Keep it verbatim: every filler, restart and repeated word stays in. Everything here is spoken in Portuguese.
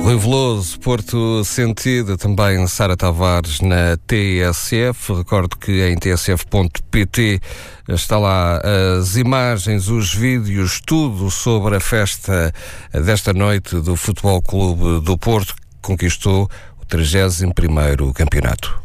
Rui Veloso, Porto Sentido, também Sara Tavares na T S F. Recordo que em t s f ponto p t está lá as imagens, os vídeos, tudo sobre a festa desta noite do Futebol Clube do Porto, que conquistou o trigésimo primeiro campeonato.